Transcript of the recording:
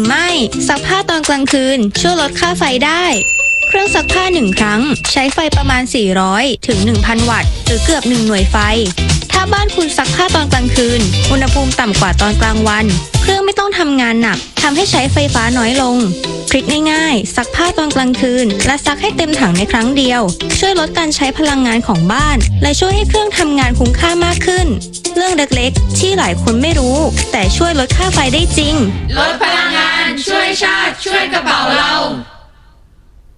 ไม่ซักผ้าตอนกลางคืนช่วยลดค่าไฟได้เครื่องซักผ้า1 ครั้งใช้ไฟประมาณ400ถึง 1,000 วัตต์หรือเกือบ1 หน่วยไฟถ้าบ้านคุณซักผ้าตอนกลางคืนอุณหภูมิต่ำกว่าตอนกลางวันเครื่องไม่ต้องทำงานหนักทำให้ใช้ไฟฟ้าน้อยลงทริคง่ายๆซักผ้าตอนกลางคืนและซักให้เต็มถังในครั้งเดียวช่วยลดการใช้พลังงานของบ้านและช่วยให้เครื่องทำงานคุ้มค่ามากขึ้นเรื่องเล็กๆที่หลายคนไม่รู้แต่ช่วยลดค่าไฟได้จริงลดพลังงานช่วยชาติช่วยกระเป๋าเรา